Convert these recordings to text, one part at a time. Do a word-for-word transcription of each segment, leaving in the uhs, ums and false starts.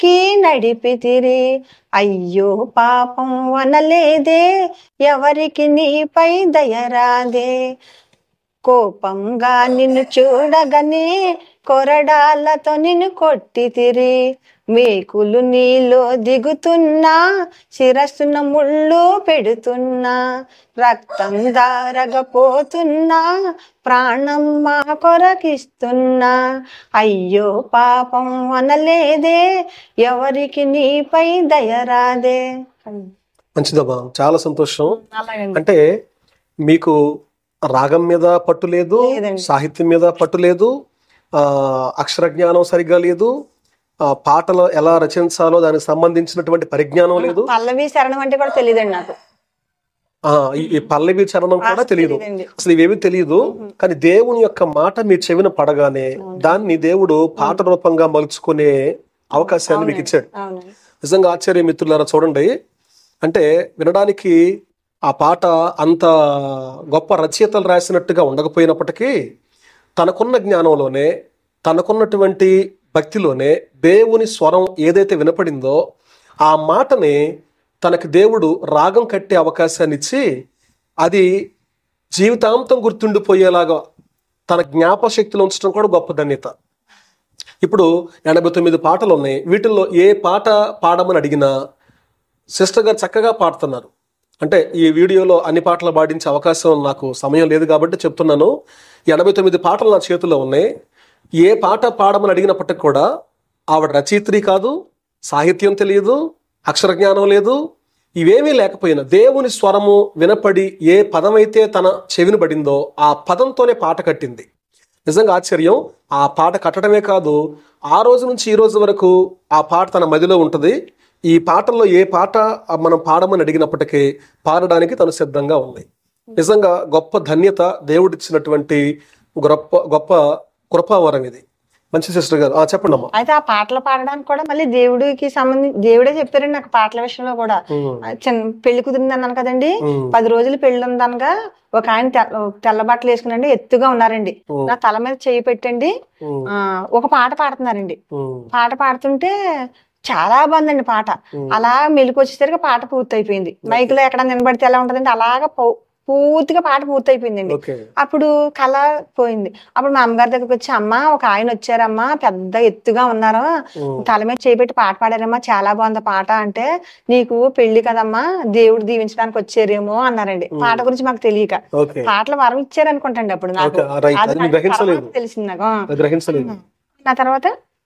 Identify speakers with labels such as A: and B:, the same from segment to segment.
A: Key నడిపితిరి. అయ్యో పాపం అనలేదే, ఎవరికి నీపై దయరాదే. కోపంగా నిన్ను చూడగని కొరడాలతో నిన్ను కొట్టితిరి. మేకులు నీలో దిగుతున్నా, శిరస్సున ముళ్ళు పెడుతున్నా. రక్తం దారగపోతున్నా, ప్రాణం మా కొరకిస్తున్నా. అయ్యో పాపం అనలేదే, ఎవరికి నీపై దయరాదే.
B: మంచిదమ్మా, చాలా సంతోషం. అంటే మీకు రాగం మీద పట్టు లేదు, సాహిత్యం మీద పట్టు లేదు, ఆ అక్షర జ్ఞానం సరిగ్గా లేదు, ఆ పాటలు ఎలా రచించాలో దానికి సంబంధించినటువంటి పరిజ్ఞానం లేదు.
A: పల్లవి చరణం అంటే కూడా తెలియదండి నాకు.
B: ఆ ఈ పల్లవి చరణం కూడా తెలియదు, అసలు ఇవేమీ తెలియదు. కానీ దేవుని యొక్క మాట మీ చెవిన పడగానే దాన్ని దేవుడు పాట రూపంగా మలుచుకునే అవకాశాన్ని మీకు ఇచ్చాడు. నిజంగా ఆశ్చర్య మిత్రులారా, చూడండి. అంటే వినడానికి ఆ పాట అంత గొప్ప రచయితలు రాసినట్టుగా ఉండకపోయినప్పటికీ తనకున్న జ్ఞానంలోనే, తనకున్నటువంటి భక్తిలోనే దేవుని స్వరం ఏదైతే వినపడిందో ఆ మాటని తనకి దేవుడు రాగం కట్టే అవకాశాన్ని ఇచ్చి అది జీవితాంతం గుర్తుండిపోయేలాగా తన జ్ఞాపశక్తిలో ఉంచడం కూడా గొప్ప ధన్యత. ఇప్పుడు ఎనభై తొమ్మిది పాటలు ఉన్నాయి. వీటిల్లో ఏ పాట పాడమని అడిగినా సిస్టర్ గారు చక్కగా పాడుతున్నారు. అంటే ఈ వీడియోలో అన్ని పాటలు పాడించే అవకాశం నాకు సమయం లేదు కాబట్టి చెప్తున్నాను. ఎనభై తొమ్మిది పాటలు నా చేతిలో ఉన్నాయి. ఏ పాట పాడమని అడిగినప్పటికి కూడా ఆవిడ రచయిత్రి కాదు, సాహిత్యం తెలియదు, అక్షర జ్ఞానం లేదు, ఇవేమీ లేకపోయినా దేవుని స్వరము వినపడి ఏ పదమైతే తన చెవిని పడిందో ఆ పదంతోనే పాట కట్టింది. నిజంగా ఆశ్చర్యం. ఆ పాట కట్టడమే కాదు, ఆ రోజు నుంచి ఈ రోజు వరకు ఆ పాట తన మదిలో ఉంటుంది. ఈ పాటల్లో ఏ పాట మనం పాడమని అడిగినప్పటికీ పాడడానికి తను సిద్ధంగా ఉంది. నిజంగా గొప్ప ధన్యత, దేవుడిచ్చినటువంటి గొప్ప గొప్ప కృపావరం ఇది. మంచి సిస్టర్ గారు చెప్పండి అమ్మా.
A: అయితే ఆ పాటలు పాడడానికి కూడా మళ్ళీ దేవుడికి సంబంధించి దేవుడే చెప్పారండి నాకు పాటల విషయంలో కూడా. చిన్న పెళ్లి కుదిరింది అన్నాను కదండి, పది రోజులు పెళ్లి ఉందనగా ఒక ఆయన తెల్ల బట్టలు వేసుకునండి, ఎత్తుగా ఉన్నారండి. నా తల మీద చేయి పెట్టండి ఆ ఒక పాట పాడుతున్నారండి. పాట పాడుతుంటే చాలా బాగుందండి పాట. అలా మెలకు వచ్చేసరికి పాట పూర్తి అయిపోయింది. మైక్ లో ఎక్కడ నిలబడితే ఎలా ఉంటదండి, అలాగా పూర్తిగా పాట పూర్తయిపోయిందండి. అప్పుడు కళ పోయింది. అప్పుడు మా అమ్మగారి దగ్గరకు వచ్చి, అమ్మ ఒక ఆయన వచ్చారమ్మా, పెద్ద ఎత్తుగా ఉన్నారు, తల మీద చేపెట్టి పాట పాడారమ్మా, చాలా బాగుంది పాట అంటే, నీకు పెళ్లి కదమ్మా, దేవుడు దీవించడానికి వచ్చారేమో అన్నారండి. పాట గురించి మాకు తెలియక పాటలు వరం ఇచ్చారు అనుకుంటండి అప్పుడు నాకు తెలిసింది. నాకు నా తర్వాత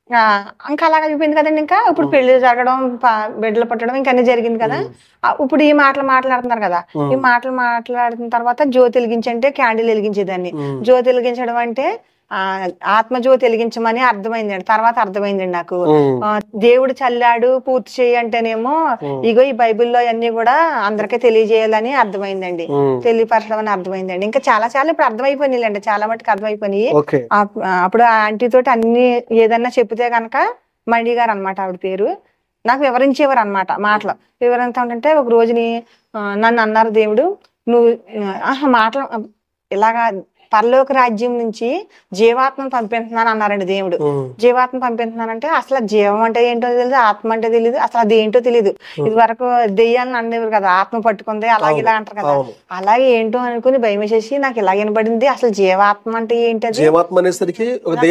A: ఇంకా అలాగ అయిపోయింది కదండి. ఇంకా ఇప్పుడు పెళ్లి జరగడం, బిడ్డలు పుట్టడం ఇంకా అన్ని జరిగింది కదా. ఇప్పుడు ఈ మాటలు మాట్లాడుతున్నారు కదా, ఈ మాటలు మాట్లాడిన తర్వాత జ్యోతి వెలిగించంటే క్యాండిల్ వెలిగించేదాన్ని. జ్యోతి వెలిగించడం అంటే ఆ ఆత్మజ్యోతి వెలిగించమని అర్థమైందండి. తర్వాత అర్థమైందండి నాకు, దేవుడు చల్లాడు పూర్తి చేయి అంటేనేమో ఇగో ఈ బైబిల్లో అన్ని కూడా అందరికీ తెలియజేయాలని అర్థమైందండి, తెలియపరచడం అని అర్థమైందండి. ఇంకా చాలా చాలా ఇప్పుడు అర్థమైపోయినాయి అండి, చాలా మటుకు అర్థమైపోయినాయి. అప్పుడు ఆ ఆంటీ తోటి అన్ని ఏదన్నా చెప్తే కనుక, మణి గారు అనమాట ఆవిడ పేరు, నాకు వివరించేవారు అనమాట. మాటలు వివరంతా ఉంటే ఒక రోజుని నన్ను అన్నారు, దేవుడు నువ్వు ఆహా మాటలు ఇలాగా పరలోక రాజ్యం నుంచి జీవాత్మను పంపిస్తున్నాను అన్నారండి దేవుడు. జీవాత్మ పంపిస్తున్నానంటే అసలు జీవం అంటే ఏంటో తెలియదు, ఆత్మ అంటే తెలియదు, అసలు అది ఏంటో తెలియదు. ఇది వరకు దెయ్యాన్ని అనేవారు కదా, ఆత్మ పట్టుకుంది అలాగే ఇలా అంటారు కదా, అలాగే ఏంటో అనుకుని భయం వేసేసి నాకు ఇలా వినబడింది. అసలు జీవాత్మ అంటే ఏంటది,
B: జీవాత్మ అనేసరికి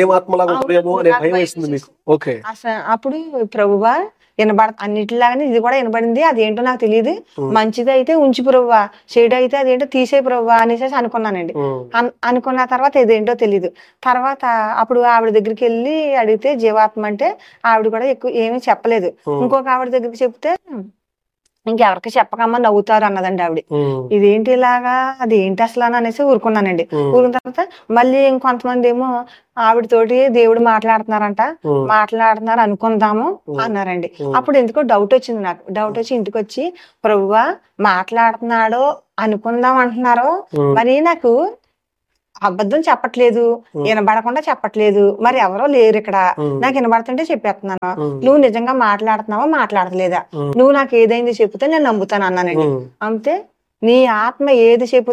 A: అప్పుడు ప్రభువా వినబడ అన్నిటిలాగానే ఇది కూడా వినబడింది, అదేంటో నాకు తెలియదు, మంచిది అయితే ఉంచి ప్రభువా, చెడు అయితే అదేంటో తీసే ప్రభువా అనేసి అనుకున్నానండి. అనుకున్న తర్వాత ఇదేంటో తెలియదు. తర్వాత అప్పుడు ఆవిడ దగ్గరికి వెళ్ళి అడిగితే జీవాత్మ అంటే ఆవిడ కూడా ఎక్కువ ఏమీ చెప్పలేదు. ఇంకొక ఆవిడ దగ్గరికి చెప్తే ఇంకెవరికి చెప్పకమ్మా నవ్వుతారు అన్నదండి ఆవిడ. ఇదేంటి ఇలాగా, అది ఏంటి అసలు అని అనేసి ఊరుకున్నానండి. ఊరుకున్న తర్వాత మళ్ళీ ఇంకొంతమంది ఏమో ఆవిడతోటి దేవుడు మాట్లాడుతున్నారంట, మాట్లాడుతున్నారు అనుకుందాము అన్నారండి. అప్పుడు ఎందుకో డౌట్ వచ్చింది నాకు. డౌట్ వచ్చి ఇంటికి వచ్చి, ప్రభువా మాట్లాడుతున్నాడో అనుకుందాం అంటున్నారో, మరి నాకు అబద్ధం చెప్పట్లేదు, వినబడకుండా చెప్పట్లేదు, మరి ఎవరో లేరు ఇక్కడ, నాకు వినబడుతుంటే చెప్పేస్తున్నాను, నువ్వు నిజంగా మాట్లాడుతున్నావా మాట్లాడలేదా, నువ్వు నాకు ఏదైంది చెప్తే నేను నమ్ముతాను అన్నానండి. అంతే, నీ ఆత్మ ఏది చెబితే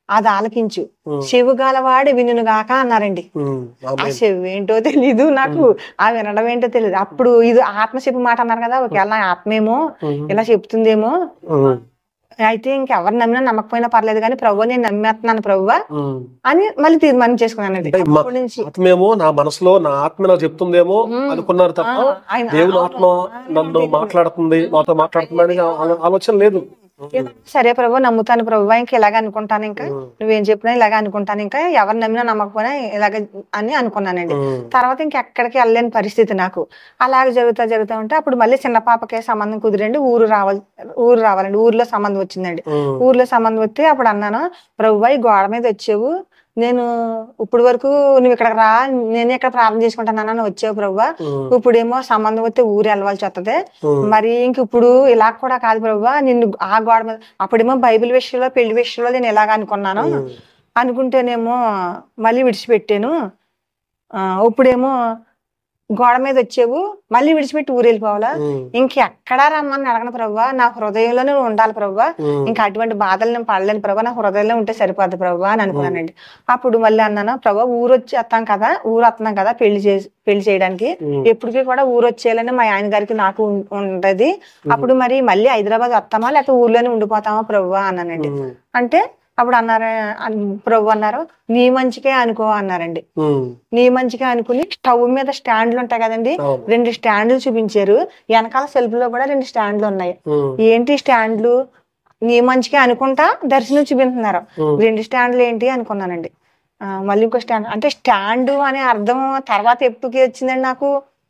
A: అది ఆలకించు, చెవు గలవాడి వినును గాక అన్నారండి. ఆ చెవు ఏంటో తెలీదు నాకు, ఆ వినడం ఏంటో తెలియదు. అప్పుడు ఇది ఆత్మ చెప్పు మాట అన్నారు కదా, ఒకవేళ నా ఆత్మేమో ఇలా చెప్తుందేమో, అయితే ఇంకెవరు నమ్మినా నమ్మకపోయినా పర్లేదు కానీ ప్రభు నేను నమ్మేస్తున్నాను ప్రభు అని మళ్ళీ తీర్మానం చేసుకున్నానండి. అప్పటి నుంచి
B: ఆత్మేమో నా మనసులో నా ఆత్మ నాకు చెప్తుందేమో అనుకున్నారు తప్ప దేవుని ఆత్మ నన్ను మాట్లాడుతుంది నాతో మాట్లాడుతుంది ఆలోచన లేదు.
A: సరే ప్రభు నమ్ముతాను ప్రభు, ఇంకా ఇలాగ అనుకుంటాను, ఇంకా నువ్వేం చెప్పినా ఇలాగ అనుకుంటాను, ఇంకా ఎవరు నమ్మినా నమ్మకపోయినా ఇలాగ అని అనుకున్నానండి. తర్వాత ఇంకెక్కడికి వెళ్ళలేని పరిస్థితి నాకు. అలాగే జరుగుతా జరుగుతూ ఉంటే అప్పుడు మళ్ళీ చిన్న పాపకే సంబంధం కుదిరండి, ఊరు రావాలి ఊరు రావాలండి ఊర్లో సంబంధం వచ్చిందండి. ఊర్లో సంబంధం వస్తే అప్పుడు అన్నాను, ప్రభు ఈ గోడ మీద వచ్చావు, నేను ఇప్పుడు వరకు నువ్వు ఇక్కడికి రా, నేనే ఇక్కడ ప్రార్థన చేసుకుంటాను వచ్చావు ప్రభు, ఇప్పుడేమో సంబంధం వస్తే ఊరు వెళ్ళవలసి వస్తుంది, మరి ఇంక ఇప్పుడు ఇలా కూడా కాదు ప్రభు, నిన్ను ఆ గోడ మీద అప్పుడేమో బైబిల్ విషయంలో పెళ్లి విషయంలో నేను ఇలాగ అనుకున్నాను, అనుకుంటేనేమో మళ్ళీ విడిచిపెట్టాను, ఇప్పుడేమో గోడ మీద వచ్చావు మళ్ళీ విడిచిపెట్టి ఊరు వెళ్ళిపోవాలా, ఇంకెక్కడా రమ్మని అడగను ప్రభు, నా హృదయంలోనే ఉండాలి ప్రభు, ఇంకా అటువంటి బాధలు నేను పడలేను ప్రభు, నా హృదయంలో ఉంటే సరిపోద్ది ప్రభు అని అనుకున్నానండి. అప్పుడు మళ్ళీ అన్నాను, ప్రభు ఊరు వచ్చి వస్తాం కదా, ఊరు వస్తున్నాం కదా పెళ్లి చేసి పెళ్లి చేయడానికి, ఎప్పటికీ కూడా ఊరు వచ్చేయాలని మా ఆయన గారికి నాకు ఉండదు, అప్పుడు మరి మళ్ళీ హైదరాబాద్ వస్తామా లేకపోతే ఊర్లోనే ఉండిపోతామా ప్రభు అన్నానండి. అంటే అప్పుడు అన్నారు ప్రభు అన్నారు, నీ మంచికే అనుకో అన్నారండి. నీ మంచిగా అనుకుని స్టవ్ మీద స్టాండ్లు ఉంటాయి కదండి, రెండు స్టాండ్లు చూపించారు, వెనకాల సెల్ఫ్ లో కూడా రెండు స్టాండ్లు ఉన్నాయి. ఏంటి స్టాండ్లు, నీ మంచిగా అనుకుంటా దర్శనం చూపించుతున్నారు, రెండు స్టాండ్లు ఏంటి అనుకున్నానండి. మళ్ళీ ఇంకో స్టాండ్ అంటే స్టాండ్ అనే అర్థం తర్వాత ఎప్పుడుకి వచ్చిందండి నాకు,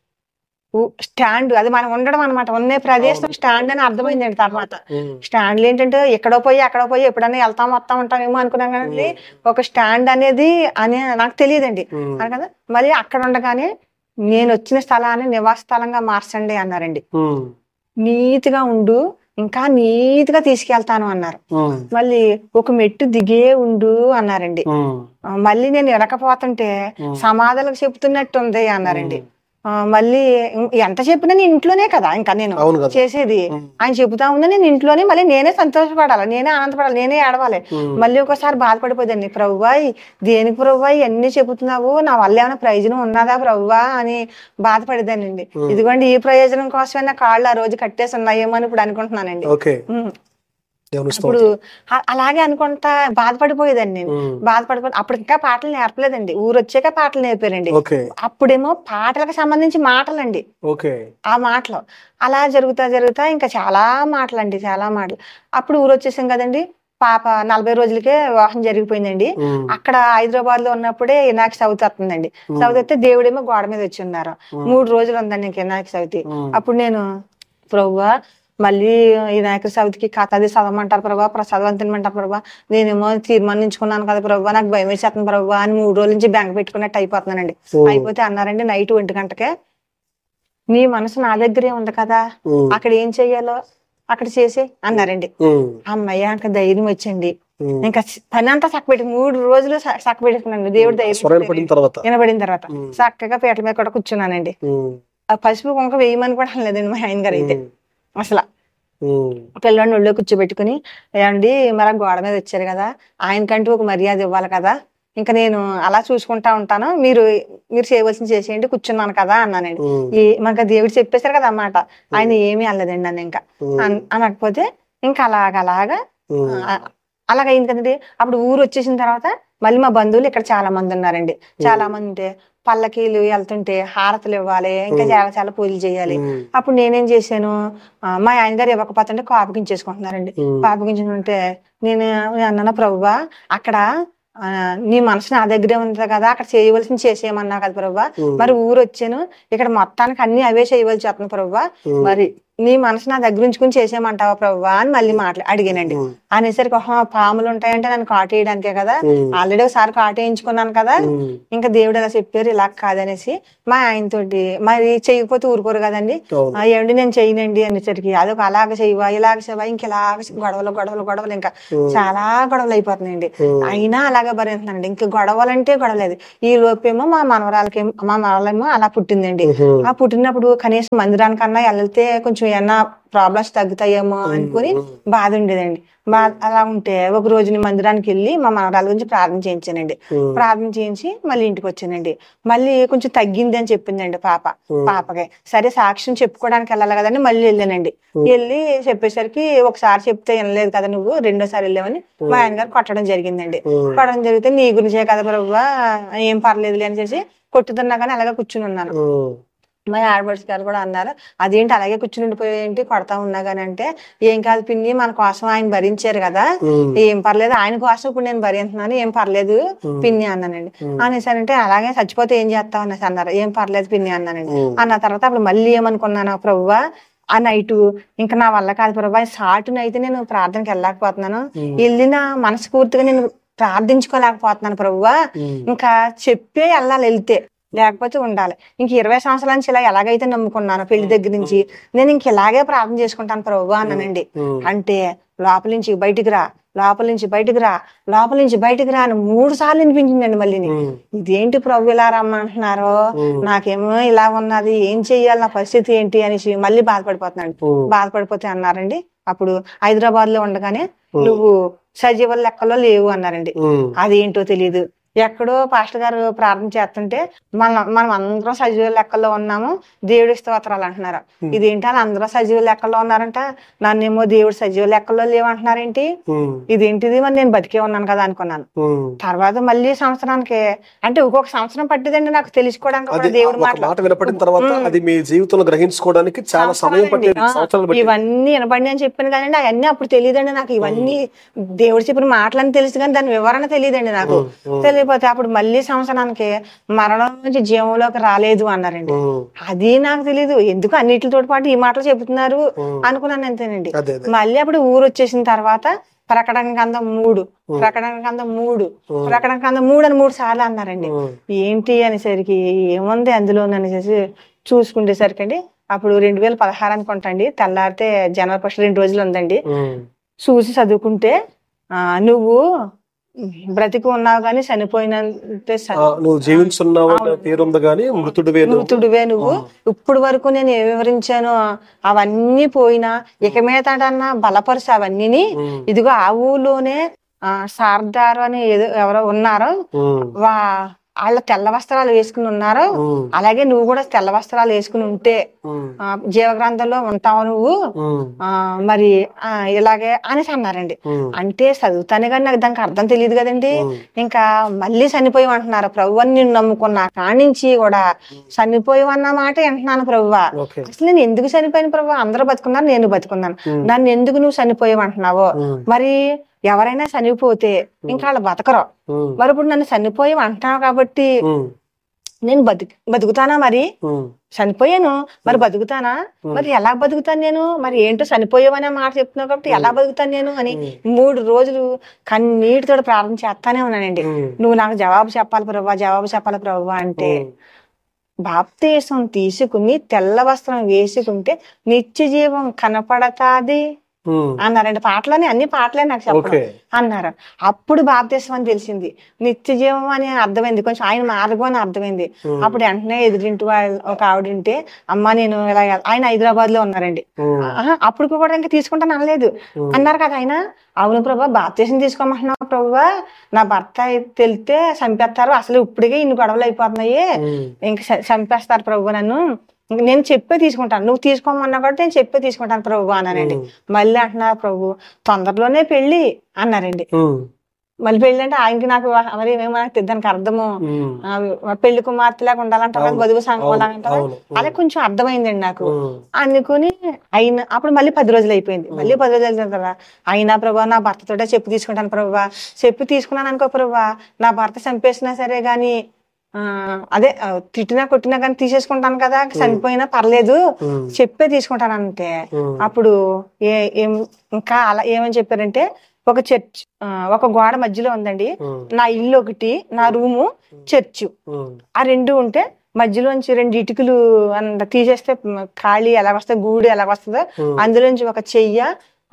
A: స్టాండ్ అది మనం ఉండడం అనమాట, ఉన్న ప్రదేశం స్టాండ్ అని అర్థమైందండి. తర్వాత స్టాండ్లు ఏంటంటే ఎక్కడో పోయి అక్కడో పోయి ఎప్పుడన్నా వెళ్తాం వస్తాం ఉంటామేమో అనుకున్నాం కానీ ఒక స్టాండ్ అనేది అని నాకు తెలియదండి కదా. మళ్ళీ అక్కడ ఉండగానే నేను వచ్చిన స్థలాన్ని నివాస స్థలంగా మార్చండి అన్నారండి. నీతిగా ఉండు, ఇంకా నీతిగా తీసుకెళ్తాను అన్నారు. మళ్ళీ ఒక మెట్టు దిగే ఉండు అన్నారండి. మళ్ళీ నేను ఎనకపోతుంటే సమాధానం చెప్తున్నట్టుంది అన్నారండి. మళ్ళీ ఎంత చెప్పినా నేను ఇంట్లోనే కదా ఇంకా నేను చేసేది, ఆయన చెబుతా ఉన్నా నేను ఇంట్లోనే మళ్ళీ నేనే సంతోషపడాలి, నేనే ఆనందపడాలి, నేనే ఏడవాలి. మళ్ళీ ఒకసారి బాధపడిపోదండి, ప్రభువా దేనికి ప్రభువా ఇవన్నీ చెబుతున్నావు, నా వల్ల ఏమైనా ప్రయోజనం ఉన్నదా ప్రభువా అని బాధపడేదానండి. ఇదిగోండి ఈ ప్రయోజనం కోసమే నా కాళ్ళు ఆ రోజు కట్టేసి ఉన్నాయేమో అని ఇప్పుడు అనుకుంటున్నానండి. ఇప్పుడు అలాగే అనుకుంటా బాధపడిపోయేదండి నేను. బాధపడిపో అప్పుడు ఇంకా పాటలు నేర్పలేదండి, ఊరు వచ్చాక పాటలు నేర్పారండి. అప్పుడేమో పాటలకు సంబంధించి మాటలండి, ఆ మాటలు అలా జరుగుతా జరుగుతా ఇంకా చాలా మాటలండి, చాలా మాటలు. అప్పుడు ఊరు వచ్చేసాం కదండి, పాప నలభై రోజులకే వివాహం జరిగిపోయిందండి. అక్కడ హైదరాబాద్ లో ఉన్నప్పుడే వినాయక చవితి వస్తుందండి. చవితి వస్తే దేవుడేమో గోడ మీద వచ్చి ఉన్నారు, మూడు రోజులు ఉందండి ఇంక వినాయక చవితి. అప్పుడు నేను ప్రభువా మళ్ళీ వినాయక చవితికి కథ అది చదవమంటారు ప్రభావ, ప్రసాదం తినమంటారు ప్రభావ, నేనేమో తీర్మానించుకున్నాను కదా ప్రభావ, నాకు భయం వేసేస్తుంది ప్రభావ అని మూడు రోజుల నుంచి బెంగ పెట్టుకున్నట్టు అయిపోతున్నానండి. అయిపోతే అన్నారండి నైట్ ఒంటి గంటకే, నీ మనసు నా దగ్గరే ఉంది కదా, అక్కడ ఏం చెయ్యాలో అక్కడ చేసే అన్నారండి. అమ్మయ్య ఇంకా ధైర్యం వచ్చింది, ఇంకా పని అంతా చక్కబెట్టి మూడు రోజులు చక్కబెట్టుకున్నాను. దేవుడు ధైర్యం వినబడిన తర్వాత చక్కగా పీటల మీద కూడా కూర్చున్నానండి. ఆ పసుపు కుంక వేయమని కూడా అనలేదండి మా ఆయన గారు అయితే. అసలు పిల్లవాడిని ఒళ్ళో కూర్చోబెట్టుకుని, ఏమండి మరి గోడ మీద వచ్చారు కదా, ఆయనకంటూ ఒక మర్యాద ఇవ్వాలి కదా, ఇంకా నేను అలా చూసుకుంటా ఉంటాను, మీరు మీరు చేయవలసింది చేసేయండి కూర్చున్నాను కదా అన్నానండి. ఈ మనకు దేవుడు చెప్పేశారు కదా అన్నమాట, ఆయన ఏమీ అనలేదండి నన్ను ఇంకా అనకపోతే ఇంకా అలాగ అలాగా అలాగ అయింది కదండి. అప్పుడు ఊరు వచ్చేసిన తర్వాత మళ్ళీ మా బంధువులు ఇక్కడ చాలా మంది ఉన్నారండి. చాలా మంది ఉంటే పల్లకీలు వెళ్తుంటే హారతులు ఇవ్వాలి, ఇంకా చాలా చాలా పూజలు చేయాలి. అప్పుడు నేనేం చేశాను, మా ఆయన గారు ఇవ్వకపోతుంటే కాపుకించేసుకుంటున్నారండి. కాపుకించుకుంటే నేను అన్నాను, ప్రభువా అక్కడ నీ మనసు నా దగ్గరే ఉంది కదా, అక్కడ చేయవలసింది చేసేయమన్నా కదా ప్రభువా, మరి ఊరు వచ్చాను ఇక్కడ మొత్తానికి అన్ని అవే చేయవలసి వస్తుంది ప్రభువా, మరి నీ మనసు నా దగ్గర ఉంచుకుని చేసేయమంటావా ప్రభువా అని మళ్ళీ మాట్లా అడిగానండి. అనేసరికి పాములు ఉంటాయంటే నన్ను కాటేయడానికే కదా, ఆల్రెడీ ఒకసారి కాటేయించుకున్నాను కదా, ఇంకా దేవుడు అలా చెప్పారు ఇలా కాదనేసి మా ఆయన తోటి మరి చేయకపోతే ఊరుకోరు కదండి, ఏమండి నేను చేయనండి అనేసరికి అదొక అలాగ చేయవా ఇలాగ చేయవా ఇంకెలాగ గొడవలు గొడవలు గొడవలు ఇంకా చాలా గొడవలు అయిపోతున్నాయండి. అయినా అలాగే భరించానండి, ఇంకా గొడవలంటే గొడవలేదు. ఈ లోపేమో మా మనవరాలకి మా మనవరాలేమో అలా పుట్టిందండి. ఆ పుట్టినప్పుడు కనీసం మందిరానికన్నా వెళ్తే కొంచెం కొంచెం ఏమన్నా ప్రాబ్లమ్స్ తగ్గుతాయేమో అనుకుని బాధ ఉండేదండి. బాధ అలా ఉంటే ఒక రోజు నేను మందిరానికి వెళ్ళి మా మనవరాల గురించి ప్రార్థన చేయించానండి. ప్రార్థన చేయించి మళ్ళీ ఇంటికి వచ్చానండి. మళ్ళీ కొంచెం తగ్గింది అని చెప్పిందండి పాప. పాపకి సరే సాక్ష్యం చెప్పుకోవడానికి వెళ్ళాలి కదండి, మళ్ళీ వెళ్ళానండి. వెళ్ళి చెప్పేసరికి ఒకసారి చెప్తే వినలేదు కదా నువ్వు, రెండోసారి వెళ్ళామని మా ఆయన గారు కొట్టడం జరిగిందండి. కొట్టడం జరిగితే నీ గురించే కదా ప్రభువా, ఏం పర్లేదులే అని చేసి కొట్టుతున్నా కానీ అలాగే కూర్చుని ఉన్నాను. మా ఆడపడుచు గారు కూడా అన్నారు, అదేంటి అలాగే కూర్చుని ఉండిపోయేంటి కొడతా ఉన్నా కానీ అంటే, ఏం కాదు పిన్ని, మన కోసం ఆయన భరించారు కదా, ఏం పర్లేదు, ఆయన కోసం ఇప్పుడు నేను భరించున్నాను, ఏం పర్లేదు పిన్ని అన్నానండి. అనేసానంటే అలాగే చచ్చిపోతే ఏం చేస్తావు అనేసి అన్నారు. ఏం పర్లేదు పిన్ని అన్నానండి. అన్న తర్వాత అప్పుడు మళ్ళీ ఏమనుకున్నాను, ప్రభువా ఆ నైటు ఇంకా నా వల్ల కాదు ప్రభా, సాటునైతే నేను ప్రార్థనకి వెళ్ళలేకపోతున్నాను, వెళ్ళిన మనస్ఫూర్తిగా నేను ప్రార్థించుకోలేకపోతున్నాను ప్రభువా, ఇంకా చెప్పే వెళ్ళాలి, వెళ్తే లేకపోతే ఉండాలి. ఇంక ఇరవై సంవత్సరాల నుంచి ఇలా ఎలాగైతే నమ్ముకున్నాను పెళ్లి దగ్గర నుంచి, నేను ఇంక ఇలాగే ప్రార్థన చేసుకుంటాను ప్రభువా అన్నానండి. అంటే లోపల నుంచి బయటికి రా, లోపల నుంచి బయటికి రా, లోపల నుంచి బయటికి రా అని మూడు సార్లు వినిపించిందండి. మళ్ళీ ఇదేంటి ప్రభు ఇలా రమ్మంటున్నారో, నాకేమో ఇలా ఉన్నది, ఏం చెయ్యాలి, నా పరిస్థితి ఏంటి అనేసి మళ్ళీ బాధపడిపోతున్నాడు. బాధపడిపోతే అన్నారండి, అప్పుడు హైదరాబాద్ లో ఉండగానే నువ్వు సజీవుల లెక్కలో లేవు అన్నారండి. అదేంటో తెలియదు, ఎక్కడో పాస్టర్ గారు ప్రార్థన చేస్తుంటే మనం మనం అందరం సజీవ లెక్కల్లో ఉన్నాము, దేవుడి స్తోత్రాలు అంటున్నారు. ఇదేంటి వాళ్ళు అందరూ సజీవ లెక్కల్లో ఉన్నారంట, నన్నేమో దేవుడు సజీవ లెక్కల్లో లేవంటున్నారేంటి, ఇదేంటిది, మరి నేను బతికే ఉన్నాను కదా అనుకున్నాను. తర్వాత మళ్ళీ సంవత్సరానికి అంటే ఒక్కొక్క సంవత్సరం పట్టిదండి నాకు తెలుసుకోవడానికి దేవుడు
B: మాట వినపడిన తర్వాత అది మీ జీవితంలో గ్రహించుకోవడానికి చాలా సమయం పట్టింది.
A: ఇవన్నీ వినపడి అని చెప్పాను కానీ అవన్నీ అప్పుడు తెలియదండి నాకు. ఇవన్నీ దేవుడు చెప్పిన మాటలని తెలుసు కానీ దాని వివరణ తెలియదండి నాకు. తెలియదు పోతే అప్పుడు మళ్ళీ సంవత్సరానికి మరణం నుంచి జీవంలోకి రాలేదు అన్నారండి. అది నాకు తెలీదు, ఎందుకు అన్నిటితో పాటు ఈ మాటలు చెబుతున్నారు అనుకున్నాను అంతేనండి. మళ్ళీ అప్పుడు ఊరు వచ్చేసిన తర్వాత ప్రకటన గ్రంథం మూడు ప్రకటన గ్రంథం మూడు ప్రకటన గ్రంథం మూడు అని మూడు సార్లు అన్నారండి. ఏంటి అనేసరికి ఏముంది అందులో అనేసి చూసుకునేసరికి అండి అప్పుడు రెండు వేల పదహారు అనుకుంటండి, తెల్లారితే జనవరి ఫస్ట్ రెండు రోజులు ఉందండి. చూసి చదువుకుంటే ఆ నువ్వు బ్రతికి ఉన్నావు గాని చనిపోయినంటే
B: నువ్వు జీవించున్నావు పేరుంది గాని మృతుడివే
A: మృతుడివే నువ్వు. ఇప్పుడు వరకు నేను ఏం వివరించానో అవన్నీ పోయినా ఇక మీదటన్నా బలపరుసు అవన్నీ. ఇదిగో ఆ ఊళ్ళోనే ఆ సార్దారు అని ఏదో ఎవరో ఉన్నారో వా వాళ్ళ తెల్ల వస్త్రాలు వేసుకుని ఉన్నారు, అలాగే నువ్వు కూడా తెల్ల వస్త్రాలు వేసుకుని ఉంటే ఆ జీవగ్రంథంలో ఉంటావు నువ్వు ఆ మరి ఆ ఇలాగే అనేసి అన్నారండి. అంటే చదువుతానే కానీ నాకు దానికి అర్థం తెలియదు కదండి. ఇంకా మళ్ళీ చనిపోయి అంటున్నారు ప్రభువా, నిన్ను నమ్ముకున్నా కానించి కూడా చనిపోయి అన్న మాట వింటున్నాను ప్రభువా. అసలు నేను ఎందుకు చనిపోయాను ప్రభువా, అందరూ బతుకున్నారు నేను బతుకున్నాను, నన్ను ఎందుకు నువ్వు చనిపోయి అంటున్నావో, మరి ఎవరైనా చనిపోతే ఇంకా వాళ్ళు బతకరు, మరి ఇప్పుడు నన్ను చనిపోయి అంటున్నావు కాబట్టి నేను బతుకు బతుకుతానా, మరి చనిపోయాను మరి బతుకుతానా, మరి ఎలా బతుకుతాను నేను, మరి ఏంటో చనిపోయావనే మాట చెప్తున్నావు కాబట్టి ఎలా బతుకుతాను నేను అని మూడు రోజులు కన్నీటితో ప్రార్థన చేస్తానే ఉన్నానండి. నువ్వు నాకు జవాబు చెప్పాలి ప్రభువా, జవాబు చెప్పాలి ప్రభువా అంటే, బాప్తీసం తీసుకుని తెల్ల వస్త్రం వేసుకుంటే నిత్య జీవం కనపడతాది అన్నారండి. పాటలోనే అన్ని పాటలే నాకు చెప్పడం అన్నారు. అప్పుడు బాప్తీసం అని తెలిసింది, నిత్య జీవం అని అర్థమైంది, కొంచెం ఆయన మార్గం అని అర్థమైంది. అప్పుడు వెంటనే ఎదురింటి వాళ్ళు ఒక ఆవిడంటే, అమ్మ నేను ఇలా, ఆయన హైదరాబాద్ లో ఉన్నారండి. అప్పుడు కూడా ఇంకా తీసుకుంటాను అనలేదు అన్నారు కదా ఆయన. అవును ప్రభా బాప్తీసం తీసుకోమంటున్నావు ప్రభువా, నా భర్త తెలితే చంపేస్తారు, అసలు ఇప్పటికే ఇన్ని గొడవలు అయిపోతున్నాయి, ఇంక చంపేస్తారు ప్రభు నన్ను, నేను చెప్పే తీసుకుంటాను, నువ్వు తీసుకోమన్నా కూడా నేను చెప్పే తీసుకుంటాను ప్రభు అన్నానండి. మళ్ళీ అంటున్నారు ప్రభు తొందరలోనే పెళ్లి అన్నారండి. మళ్ళీ పెళ్లి అంటే ఆయనకి నాకు మరి ఏమో దానికి అర్థము పెళ్లి కుమార్తెలాగా ఉండాలంటారు కదా, వధువు సంఘం అంటారు, అలా కొంచెం అర్థమైందండి నాకు. అనుకుని అయినా అప్పుడు మళ్ళీ పది రోజులు అయిపోయింది. మళ్ళీ పది రోజులు అయిన కదా అయినా ప్రభా నా భర్తతోటే చెప్పు తీసుకుంటాను ప్రభువా, చెప్పు తీసుకున్నాను అనుకో ప్రభువా, నా భర్త చంపేసినా సరే గాని ఆ అదే తిట్టినా కొట్టినా కానీ తీసేసుకుంటాను కదా, చనిపోయినా పర్లేదు చెప్పే తీసుకుంటాను అంటే, అప్పుడు ఏ ఏం ఇంకా అలా ఏమని చెప్పారంటే, ఒక చర్చ్ ఒక గోడ మధ్యలో ఉందండి, నా ఇల్లు ఒకటి, నా రూము, చర్చ్, ఆ రెండు ఉంటే మధ్యలోంచి రెండు ఇటుకలు తీసేస్తే ఖాళీ ఎలాగొస్తుంది, గూడు ఎలాగొస్తుందో అందులోంచి ఒక చెయ్య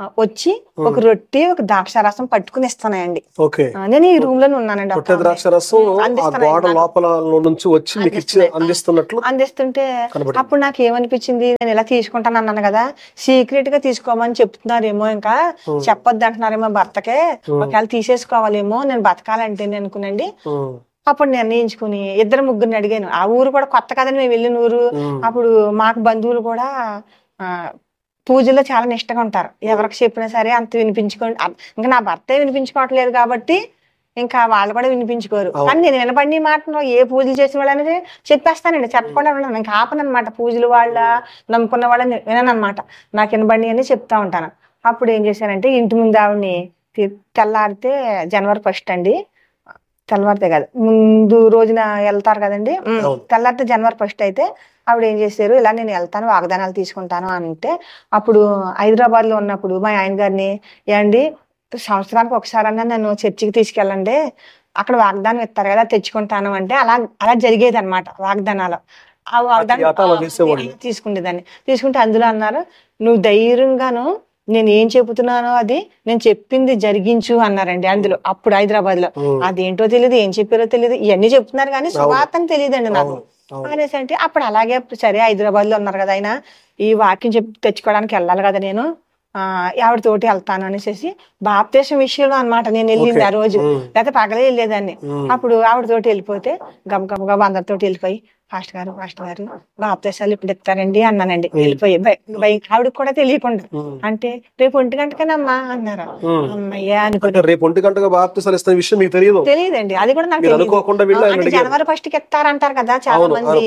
A: వచ్చి ఒక రొట్టి ఒక ద్రాక్షారసం పట్టుకుని ఇస్తున్నాయండి.
B: ఓకే.
A: ఆ, నేను ఈ రూమ్ లోనే ఉన్నానండి.
B: రొట్టె ద్రాక్షారసం ఆ గోడ లోపల నుంచి వచ్చి మీకు ఇచ్చి అందిస్తున్నట్లు
A: అందిస్తుంటే అప్పుడు నాకు ఏమనిపించింది, నేను ఇలా తీసుకుంటాను అన్నాను కదా, సీక్రెట్ గా తీసుకోమని చెప్తున్నారేమో, ఇంకా చెప్పొద్దు అంటున్నారేమో భర్తకే, ఒకవేళ తీసేసుకోవాలేమో నేను బతకాలంటే అనుకునండి. అప్పుడు నిర్ణయించుకుని ఇద్దరు ముగ్గురిని అడిగాను. ఆ ఊరు కూడా కొత్త కదండి మేము వెళ్ళిన ఊరు. అప్పుడు మాకు బంధువులు కూడా ఆ పూజలో చాలా నిష్టగా ఉంటారు. ఎవరికి చెప్పినా సరే అంత వినిపించుకోండి. ఇంకా నా భర్తే వినిపించుకోవట్లేదు కాబట్టి ఇంకా వాళ్ళు కూడా వినిపించుకోరు. కానీ నేను వినపడి మాటలో ఏ పూజలు చేసిన వాళ్ళు అనేది చెప్పేస్తానండి, చెప్పకుండా ఉన్నాను. ఇంకా ఆపనమాట. పూజలు వాళ్ళ నమ్ముకున్న వాళ్ళని విననమాట, నాకు వినబడి అని చెప్తా ఉంటాను. అప్పుడు ఏం చేశానంటే ఇంటి ముందు ఆవిడని తెల్లారితే జనవరి ఫస్ట్ అండి, తెల్లవారితే కాదు ముందు రోజున వెళ్తారు కదండి, తెల్లారితే జనవరి ఫస్ట్ అయితే ఆవిడ ఏం చేశారు, ఇలా నేను వెళ్తాను వాగ్దానాలు తీసుకుంటాను అంటే, అప్పుడు హైదరాబాద్ లో ఉన్నప్పుడు మా ఆయన గారిని, ఏమండి సంవత్సరానికి ఒకసారన్నా నన్ను చర్చికి తీసుకెళ్ళండి, అక్కడ వాగ్దానం ఇస్తారు కదా తెచ్చుకుంటాను అంటే, అలా అలా జరిగేది అనమాట వాగ్దానాలు. ఆ వాగ్దానం తీసుకునేదాన్ని. తీసుకుంటే అందులో అన్నారు, నువ్వు ధైర్యంగాను నేను ఏం చెబుతున్నానో అది నేను చెప్పింది జరిగించు అన్నారండి అందులో. అప్పుడు హైదరాబాద్ లో అదేంటో తెలియదు, ఏం చెప్పారో తెలియదు, ఇవన్నీ చెప్తున్నారు కానీ సువార్తని తెలియదండి నాకు అనేసి. అంటే అప్పుడు అలాగే సరే హైదరాబాద్ లో ఉన్నారు కదా ఆయన, ఈ వాక్యం చెప్పి తెచ్చుకోవడానికి వెళ్ళాలి కదా నేను, ఆ ఆవిడ తోటి వెళ్తాను అనేసి బాప్తీసం విషయంలో అనమాట నేను వెళ్ళింది ఆ రోజు, లేకపోతే పగలే వెళ్ళేదాన్ని. అప్పుడు ఆవిడ తోటి వెళ్ళిపోతే గబ గబ గబ అందరితోటి వెళ్ళిపోయి, ఫాస్ట్ గారు ఫాస్ట్ గారు బాప్తీసాలు ఇప్పుడు ఇస్తారండి అన్నానండి. వెళ్ళిపోయి ఆవిడకి కూడా తెలియకుండా. అంటే రేపు ఒంటి గంటకేనమ్మా అన్నారు. అమ్మయ్యా అనుకుంటే
B: రేపు ఒంటి గంటగా బాప్తీసాలు ఇస్తున్న విషయం మీకు తెలియదు?
A: తెలియదండి, అది కూడా నాకు తెలియదు. జనవరి ఫస్ట్ కి ఇస్తారంటారు కదా చాలా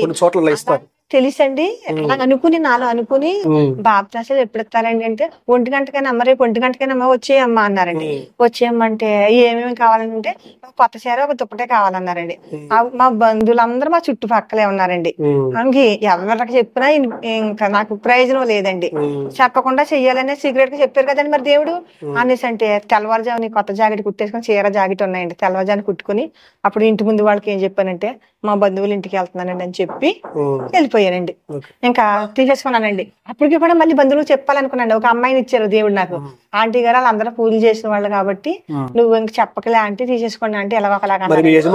A: మంది, తెలుసండి. అలా అనుకుని నాలో అనుకుని బాప్తీసాలు ఎప్పుడు ఇస్తారండి అంటే, ఒంటి గంటకైనా అమ్మ రేపు ఒంటి గంటకైనా వచ్చేయమ్మా అన్నారండి. వచ్చేయమ్మంటే ఏమేమి కావాలంటే కొత్త చీర ఒక దుప్పటే కావాలన్నారండి. మా బంధువులందరూ మా చుట్టుపక్కలే ఉన్నారండి. అందుకే ఎవరికి చెప్పినా ఇంకా నాకు ప్రయోజనం లేదండి, చెప్పకుండా చెయ్యాలనే సీక్రెట్ గా చెప్పారు కదండి మరి దేవుడు అనేసి. అంటే తెల్లవారుజాముని కొత్త జాకెట్ కుట్టేసుకుని చీర జాకెట్ ఉన్నాయండి, తెల్లవారుజాముని కుట్టుకుని అప్పుడు ఇంటి ముందు వాళ్ళకి ఏం చెప్పానంటే, మా బంధువులు ఇంటికి వెళ్తున్నానండి అని చెప్పి వెళ్ళిపోయానండి. ఇంకా తీసేసుకున్నానండి. అప్పటికి కూడా మళ్ళీ బంధువులు చెప్పాలనుకున్నాను. ఒక అమ్మాయిని ఇచ్చారు దేవుడు నాకు, ఆంటీ గారు వాళ్ళందరూ పూజలు చేసిన వాళ్ళు కాబట్టి నువ్వు ఇంక చెప్పకలే ఆంటీ తీసేసుకోండి అంటే ఎలా ఒకలాగా